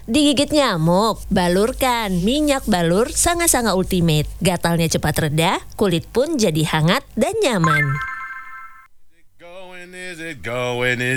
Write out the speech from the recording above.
Digigit nyamuk? Balurkan minyak balur Sanga-Sanga Ultimate. Gatalnya cepat reda, kulit pun jadi hangat dan nyaman.